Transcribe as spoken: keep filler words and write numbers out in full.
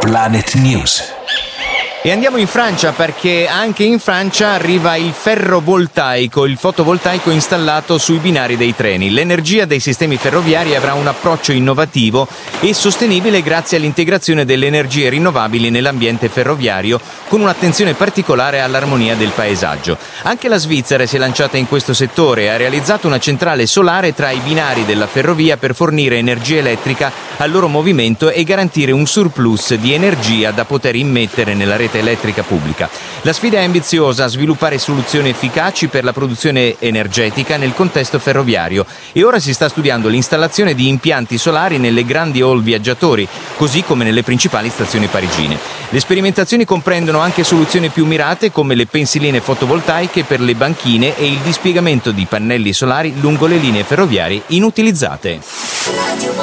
Planet News. E andiamo in Francia, perché anche in Francia arriva il ferrovoltaico, il fotovoltaico installato sui binari dei treni. L'energia dei sistemi ferroviari avrà un approccio innovativo e sostenibile grazie all'integrazione delle energie rinnovabili nell'ambiente ferroviario, con un'attenzione particolare all'armonia del paesaggio. Anche la Svizzera si è lanciata in questo settore e ha realizzato una centrale solare tra i binari della ferrovia per fornire energia elettrica al loro movimento e garantire un surplus di energia da poter immettere nella rete elettrica pubblica. La sfida è ambiziosa: sviluppare soluzioni efficaci per la produzione energetica nel contesto ferroviario, e ora si sta studiando l'installazione di impianti solari nelle grandi hall viaggiatori, così come nelle principali stazioni parigine. Le sperimentazioni comprendono anche soluzioni più mirate come le pensiline fotovoltaiche per le banchine e il dispiegamento di pannelli solari lungo le linee ferroviarie inutilizzate.